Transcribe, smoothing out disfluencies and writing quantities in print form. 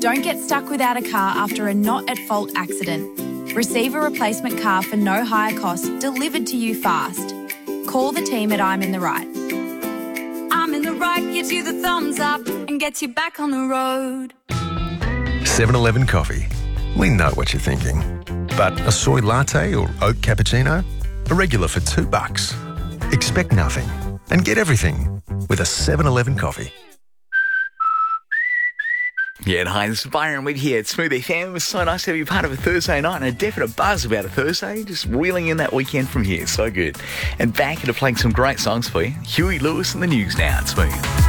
Don't get stuck without a car after a not-at-fault accident. Receive a replacement car for no higher cost, delivered to you fast. Call the team at I'm in the Right. I'm in the Right gives you the thumbs up and gets you back on the road. 7-Eleven coffee. We know what you're thinking. But a soy latte or oat cappuccino? A regular for $2. Expect nothing and get everything with a 7-Eleven coffee. Yeah, and hi, this is Byron Weed here at Smooth FM. It was so nice to have you part of a Thursday night and a definite buzz about a Thursday. Just reeling in that weekend from here. So good. And back into playing some great songs for you. Huey Lewis and the News now at Smooth.